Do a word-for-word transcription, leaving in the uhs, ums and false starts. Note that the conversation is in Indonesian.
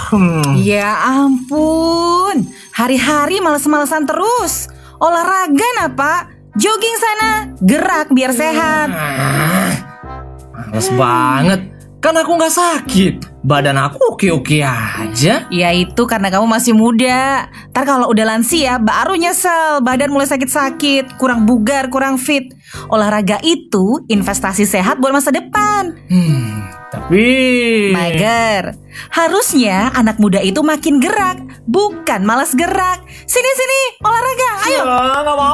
Hmm. Ya ampun, hari-hari males-malesan terus. Olahraga nah Pak, jogging sana, gerak biar sehat. Ah, males banget. Kan aku gak sakit. Badan aku oke-oke aja. Ya itu karena kamu masih muda. Ntar kalau udah lansia baru nyesel, badan mulai sakit-sakit, kurang bugar, kurang fit. Olahraga itu investasi sehat buat masa depan. Hmm, tapi Mager, harusnya anak muda itu makin gerak, bukan malas gerak. Sini-sini, olahraga, ayo. Ah, gak mau.